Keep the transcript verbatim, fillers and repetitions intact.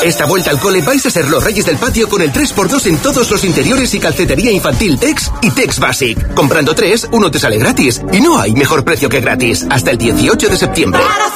Esta vuelta al cole vais a ser los reyes del patio con el tres por dos en todos los interiores y calcetería infantil Tex y Tex Basic. Comprando tres, uno te sale gratis. Y no hay mejor precio que gratis. Hasta el dieciocho de septiembre.